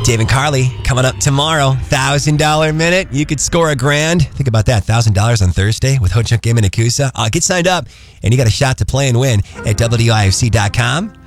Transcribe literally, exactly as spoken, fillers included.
Dave and Carly coming up tomorrow. one thousand dollars minute. You could score a grand. Think about that. one thousand dollars on Thursday with Ho Chunk Game and Akusa. Uh, get signed up, and you got a shot to play and win at W I F C dot com.